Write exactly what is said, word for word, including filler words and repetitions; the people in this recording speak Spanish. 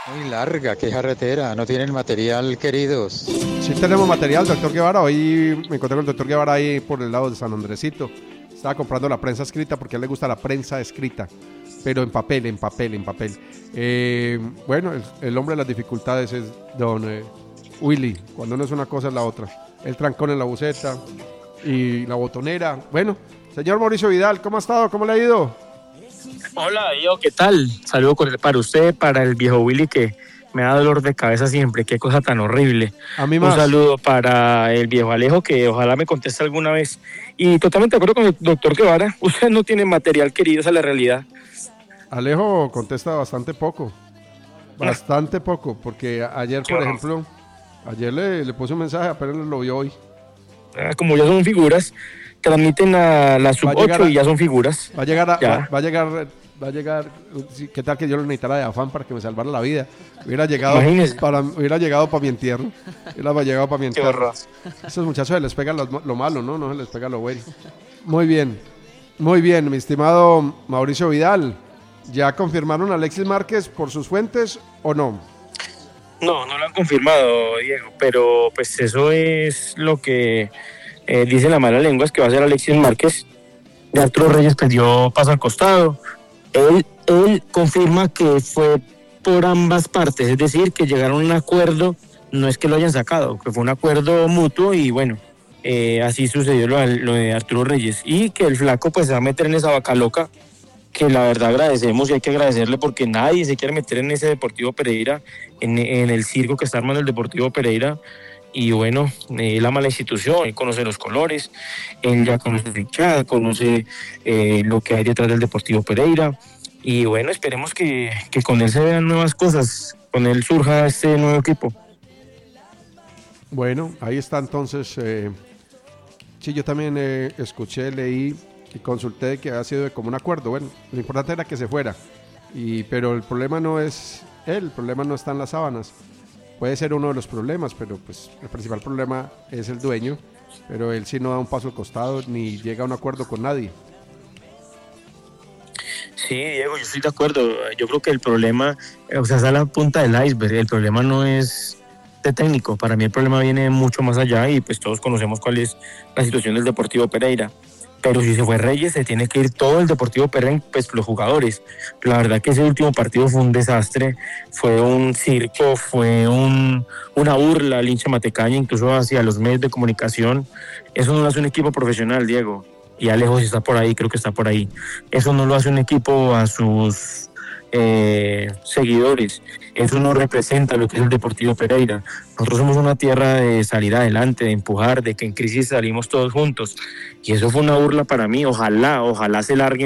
Muy larga, qué carretera, no tienen material, queridos. Sí tenemos material, doctor Guevara. Hoy me encontré con el doctor Guevara ahí por el lado de San Andresito. Estaba comprando la prensa escrita porque a él le gusta la prensa escrita, pero en papel, en papel, en papel. Eh, bueno, el, el hombre de las dificultades es don eh, Willy. Cuando no es una cosa es la otra. El trancón en la buceta y la botonera. Bueno, señor Mauricio Vidal, ¿cómo ha estado? ¿Cómo le ha ido? Hola, yo, ¿qué tal? Saludo cordial para usted, para el viejo Willy que me da dolor de cabeza siempre, qué cosa tan horrible. A mí más. Un saludo para el viejo Alejo que ojalá me conteste alguna vez. Y totalmente de acuerdo con el doctor Guevara, usted no tiene material, querido, esa es la realidad. Alejo contesta bastante poco, bastante poco, porque ayer, por ejemplo, ayer le, le puse un mensaje, apenas lo vio hoy. Ah, como ya son figuras, transmiten a la sub ocho y ya son figuras. Va a llegar, a, Ya. va, va a llegar, va a llegar, sí, ¿qué tal que yo lo necesitara de afán para que me salvara la vida? Hubiera llegado Imagínese. para, hubiera llegado para mi entierro, hubiera llegado para mi Qué entierro. horror. A esos muchachos se les pega lo, lo malo, ¿no? No se les pega lo bueno. Muy bien, muy bien, mi estimado Mauricio Vidal. ¿Ya confirmaron a Alexis Márquez por sus fuentes o no? No, no lo han confirmado, Diego, pero pues eso es lo que eh, dice la mala lengua, es que va a ser Alexis Márquez. De Arturo Reyes pues dio paso al costado. Él, él confirma que fue por ambas partes, es decir, que llegaron a un acuerdo, no es que lo hayan sacado, que fue un acuerdo mutuo y bueno, eh, así sucedió lo, lo de Arturo Reyes. Y que el flaco pues se va a meter en esa vaca loca, que la verdad agradecemos y hay que agradecerle porque nadie se quiere meter en ese Deportivo Pereira, en, en el circo que está armando el Deportivo Pereira. Y bueno, eh, él ama la institución, él conoce los colores, él ya conoce la hinchada, conoce eh, lo que hay detrás del Deportivo Pereira. Y bueno, esperemos que, que con él se vean nuevas cosas, con él surja este nuevo equipo. Bueno, ahí está entonces. Eh, sí, yo también eh, escuché, leí y consulté que había sido de común acuerdo. Bueno, lo importante era que se fuera. Y, pero el problema no es él, el problema no está en las sábanas. Puede ser uno de los problemas, pero pues el principal problema es el dueño. Pero él sí no da un paso al costado ni llega a un acuerdo con nadie. Sí, Diego, yo estoy de acuerdo. Yo creo que el problema, o sea, está a la punta del iceberg. El problema no es de técnico. Para mí el problema viene mucho más allá y pues todos conocemos cuál es la situación del Deportivo Pereira. Pero si se fue Reyes, se tiene que ir todo el Deportivo Pereira, pues los jugadores. La verdad que ese último partido fue un desastre, fue un circo, fue un, una burla al hincha matecaña, incluso hacia los medios de comunicación. Eso no lo hace un equipo profesional, Diego. Y Alejo si está por ahí, creo que está por ahí. Eso no lo hace un equipo a sus eh, seguidores. Eso no representa lo que es el Deportivo Pereira. Nosotros somos una tierra de salir adelante, de empujar, de que en crisis salimos todos juntos. Y eso fue una burla para mí. Ojalá, ojalá se larguen